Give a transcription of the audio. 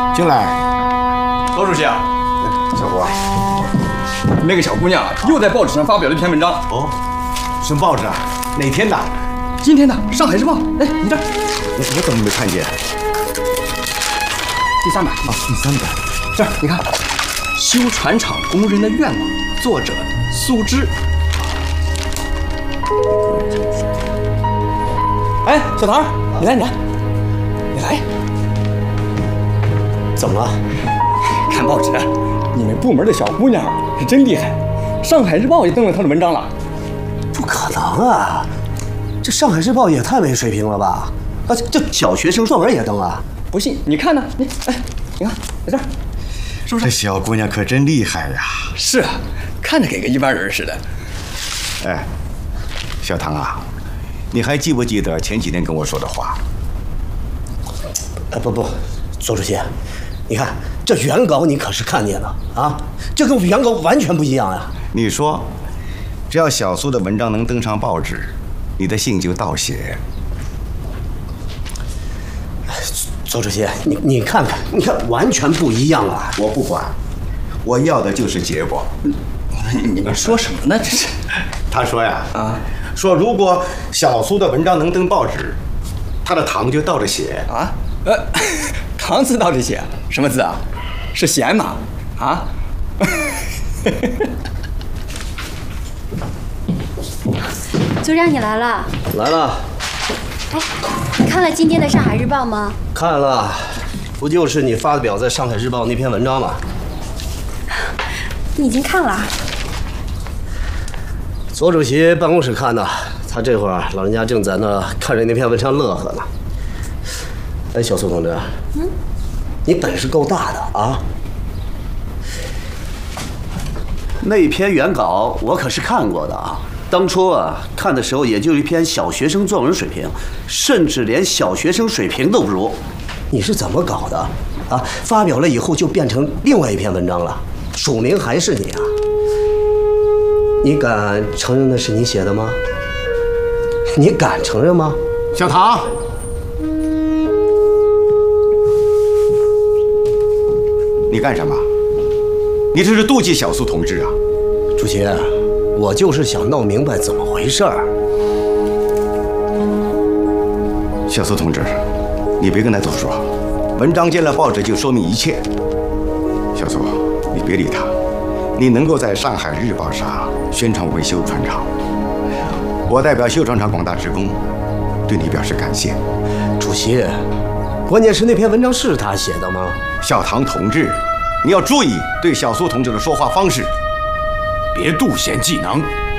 进来。 周主席啊， 小胡啊， 那个小姑娘又在报纸上发表了一篇文章。 哦，什么报纸啊？哪天的？ 今天的《上海日报》。哎，你这儿， 我怎么没看见？ 第3版啊，第3版。 这儿你看，修船厂工人的愿望，作者苏芝。哎，小唐，你来，你来。 怎么了？ 看报纸，你们部门的小姑娘是真厉害，《上海日报》也登了她的文章了。 不可能啊！这《上海日报》也太没水平了吧！啊，这小学生作文也登了。 不信你看呢？你看，在这儿，是不是？ 这小姑娘可真厉害呀！ 是啊，看着给个一般人似的。 哎，小唐啊，你还记不记得前几天跟我说的话？ 不，周主席，你看这原稿你可是看见了啊？这跟原稿完全不一样呀！ 你说，只要小苏的文章能登上报纸，你的信就到写。 周主席，你看看，你看完全不一样啊！ 我不管，我要的就是结果。 你们说什么呢？这是？ 他说呀，说如果小苏的文章能登报纸，他的堂就倒着写啊。堂字倒着写，什么字啊？是闲吗？啊？ 组长，你来了。 来了。 哎，你看了今天的《上海日报》吗？ 看了，不就是你发表在《上海日报》那篇文章吗？ 你已经看了？ 左主席办公室看的，他这会儿老人家正在那看着那篇文章乐呵呢。哎，小苏同志，你本事够大的啊！那篇原稿我可是看过的啊。当初啊，看的时候也就一篇小学生作文水平，甚至连小学生水平都不如。你是怎么搞的啊？发表了以后就变成另外一篇文章了，署名还是你啊？你敢承认那是你写的吗？你敢承认吗？ 小唐，你干什么？你这是妒忌小苏同志啊！ 主席，我就是想弄明白怎么回事儿。 小苏同志，你别跟他多说，文章见了报纸就说明一切。小苏，你别理他，你能够在上海日报上宣传维修船厂，我代表修船厂广大职工对你表示感谢。 主席，关键是那篇文章是他写的吗？ 小唐同志，你要注意对小苏同志的说话方式，别妒贤嫉能。